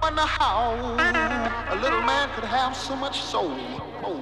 Wonder how a little man could have so much soul. Oh.